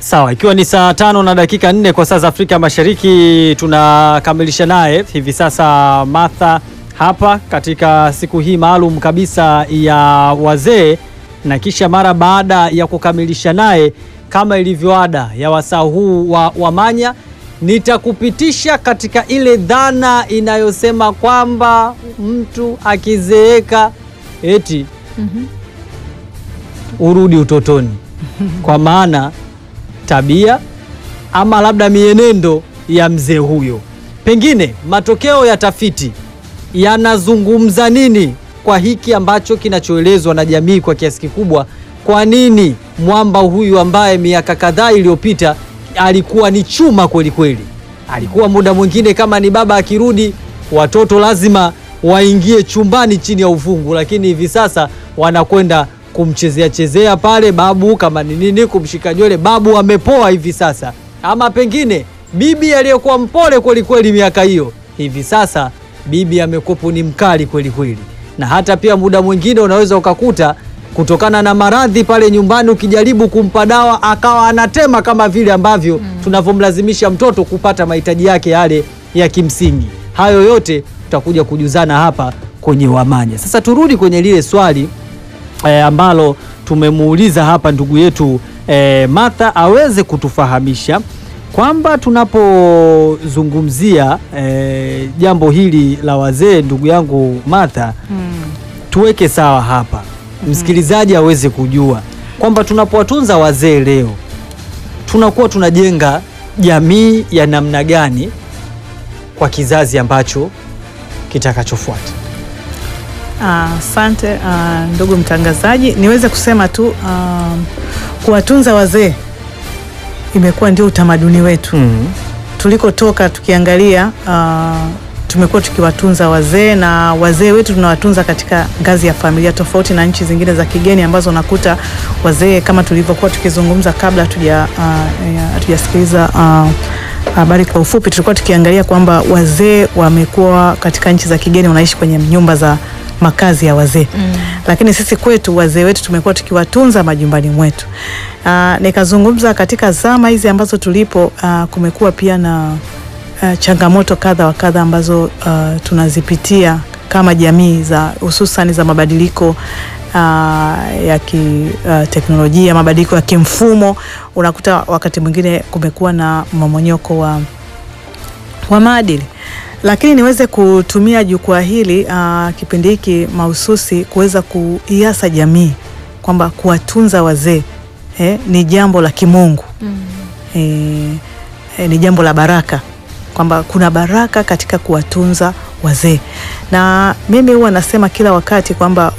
Sawa, ikiwa ni saa 5:04 kwa saa za Afrika Mashariki, tunakamilisha naye hivi sasa Martha hapa katika siku hii maalum kabisa ya wazee, na kisha mara baada ya kukamilisha naye kama ilivyo ada ya wasaa huu wa Wamanya, nitakupitisha katika ile dhana inayosema kwamba mtu akizeeka eti urudi utotoni, kwa maana tabia ama labda mienendo ya mzee huyo. Pengine matokeo ya tafiti yanazungumza nini kwa hiki ambacho kinachoelezwa na jamii kwa kiasi kikubwa? Kwa nini mwamba huyu ambaye miaka kadhaa iliyopita alikuwa ni chuma kweli kweli, alikuwa muda mwingine kama ni baba akirudi watoto lazima waingie chumbani chini ya uvungu, lakini hivi sasa wanakwenda kumchezea pale babu, kama ni nini, kumshika nywele babu amepoa hivi sasa. Ama pengine bibi aliyekuwa mpole kweli kweli miaka hiyo, hivi sasa bibi amekuwa ni mkali kweli kweli. Na hata pia muda mwingine unaweza ukakuta kutokana na maradhi pale nyumbani, ukijaribu kumpa dawa akawa anatema, kama vile ambavyo tunavyomlazimisha mtoto kupata mahitaji yake yale ya kimsingi. Hayo yote tutakuja kujuzana hapa kwenye Wamanya. Sasa turudi kwenye lile swali ambalo tumemuuliza hapa ndugu yetu Martha aweze kutufahamisha kwamba tunapozungumzia jambo hili la wazee, ndugu yangu Martha, tuweke sawa hapa, msikilizaji aweze kujua kwamba tunapowatunza wazee leo tunakuwa tunajenga jamii ya namna gani kwa kizazi ambacho kitakachofuata. Asante ndugu mtangazaji, niweze kusema tu kuwatunza wazee imekuwa ndio utamaduni wetu. Tulikotoka tukiangalia, tumekuwa tukiwatunza wazee, na wazee wetu tunawatunza katika ngazi ya familia, tofauti na nchi zingine za kigeni ambazo unakuta wazee, kama tulivyokuwa tukizungumza kabla hatujasikiliza habari kwa ufupi, tulikuwa tukiangalia kwamba wazee wamekuwa katika nchi za kigeni wanaishi kwenye nyumba za makazi ya wazee. Lakini sisi kwetu wazee wetu tumekuwa tukiwatunza majumbani mwetu. Nikazungumza katika zama hizi ambazo tulipo, kumekuwa pia na changamoto kadha wa kadha ambazo tunazipitia kama jamii, za hususan za mabadiliko ya kiteknolojia, mabadiliko ya kimfumo. Unakuta wakati mwingine kumekuwa na mmomonyoko wa maadili. Lakini niweze kutumia jukwaa hili kipindi hiki mahususi kuweza kuiasa jamii kwamba kuwatunza wazee ni jambo la kimungu. Ni jambo la baraka, kwamba kuna baraka katika kuwatunza wazee. Na mimi huwa nasema kila wakati kwamba